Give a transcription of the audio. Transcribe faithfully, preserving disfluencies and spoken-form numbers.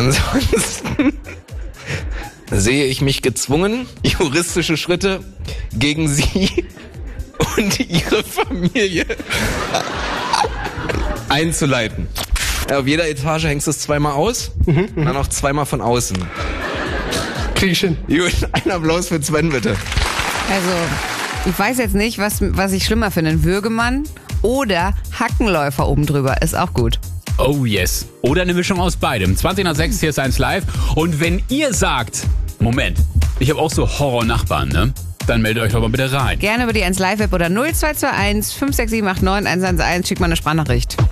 Ansonsten sehe ich mich gezwungen, juristische Schritte gegen Sie und Ihre Familie einzuleiten. Auf jeder Etage hängst du es zweimal aus mhm, und dann noch zweimal von außen. Krieg ich hin. Gut, ein Applaus für Sven, bitte. Also, ich weiß jetzt nicht, was, was ich schlimmer finde. Ein Würgemann oder Hackenläufer oben drüber. Ist auch gut. Oh yes. Oder eine Mischung aus beidem. zwanzig nach sechs, hier ist eins live. Und wenn ihr sagt, Moment, ich habe auch so Horror-Nachbarn, ne? Dann meldet euch doch mal bitte rein. Gerne über die eins Live App oder null zwei zwei eins fünf sechs sieben acht neun eins eins eins. Schickt mal eine Sprachnachricht.